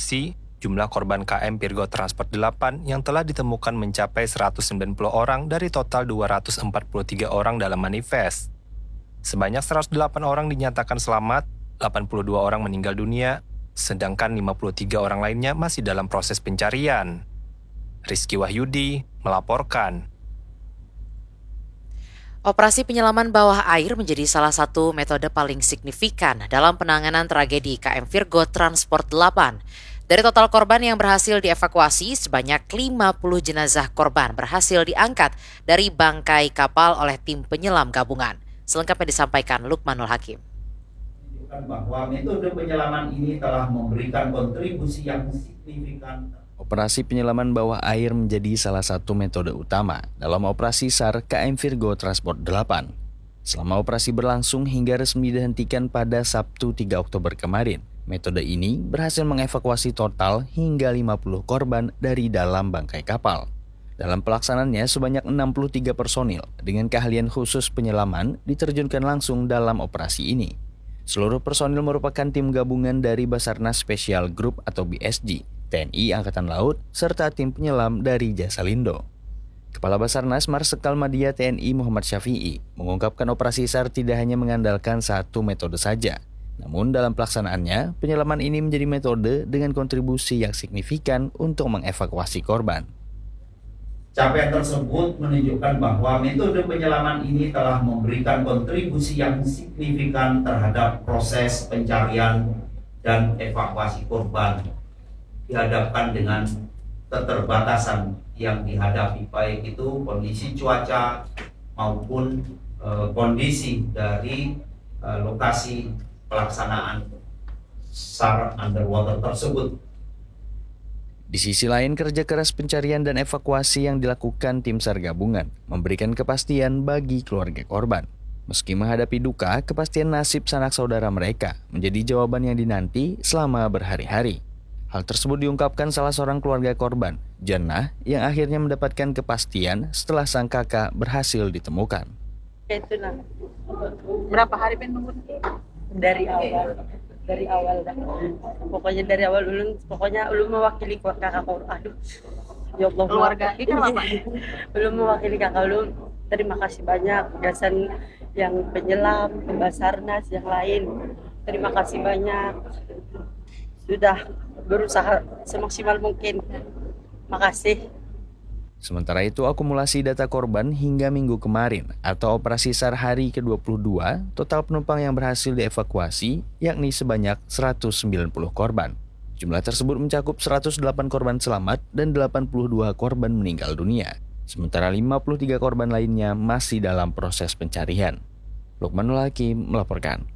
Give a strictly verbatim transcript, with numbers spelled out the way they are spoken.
dievakuasi, jumlah korban K M Virgo Transport delapan yang telah ditemukan mencapai seratus sembilan puluh orang dari total dua ratus empat puluh tiga orang dalam manifest. Sebanyak seratus delapan orang dinyatakan selamat, delapan puluh dua orang meninggal dunia, sedangkan lima puluh tiga orang lainnya masih dalam proses pencarian. Rizky Wahyudi melaporkan. Operasi penyelaman bawah air menjadi salah satu metode paling signifikan dalam penanganan tragedi K M Virgo Transport delapan. Dari total korban yang berhasil dievakuasi, sebanyak lima puluh jenazah korban berhasil diangkat dari bangkai kapal oleh tim penyelam gabungan. Selengkapnya disampaikan Lukmanul Hakim. Bahwa metode penyelaman ini telah memberikan kontribusi yang signifikan. Operasi penyelaman bawah air menjadi salah satu metode utama dalam operasi SAR K M Virgo Transport delapan. Selama operasi berlangsung hingga resmi dihentikan pada Sabtu tiga Oktober kemarin, metode ini berhasil mengevakuasi total hingga lima puluh korban dari dalam bangkai kapal. Dalam pelaksanaannya, sebanyak enam puluh tiga personil dengan keahlian khusus penyelaman diterjunkan langsung dalam operasi ini. Seluruh personil merupakan tim gabungan dari Basarnas Special Group atau B S G, T N I Angkatan Laut, serta tim penyelam dari Jasa Lindo. Kepala Basarnas Marsikal Madya T N I Muhammad Syafi'i mengungkapkan operasi SAR tidak hanya mengandalkan satu metode saja. Namun dalam pelaksanaannya, penyelaman ini menjadi metode dengan kontribusi yang signifikan untuk mengevakuasi korban. Capaian tersebut menunjukkan bahwa metode penyelaman ini telah memberikan kontribusi yang signifikan terhadap proses pencarian dan evakuasi korban. Dihadapkan dengan keterbatasan yang dihadapi, baik itu kondisi cuaca maupun e, kondisi dari e, lokasi pelaksanaan SAR underwater tersebut. Di sisi lain, kerja keras pencarian dan evakuasi yang dilakukan tim SAR gabungan memberikan kepastian bagi keluarga korban. Meski menghadapi duka, kepastian nasib sanak saudara mereka menjadi jawaban yang dinanti selama berhari-hari. Hal tersebut diungkapkan salah seorang keluarga korban, Jannah, yang akhirnya mendapatkan kepastian setelah sang kakak berhasil ditemukan. Itulah. Berapa hari penunggu? Dari awal. Dari awal dah. Pokoknya dari awal ulun, pokoknya ulun mewakili kakak ulun. Aduh. Ya Allah, keluarga kita apa? Ulun mewakili kakak ulun. Terima kasih banyak gasan yang penyelam, Basarnas yang lain. Terima kasih banyak. Sudah berusaha semaksimal mungkin. Makasih. Sementara itu, akumulasi data korban hingga minggu kemarin atau operasi SAR hari ke dua puluh dua, total penumpang yang berhasil dievakuasi yakni sebanyak seratus sembilan puluh korban. Jumlah tersebut mencakup seratus delapan korban selamat dan delapan puluh dua korban meninggal dunia. Sementara lima puluh tiga korban lainnya masih dalam proses pencarian. Lukmanul Hakim melaporkan.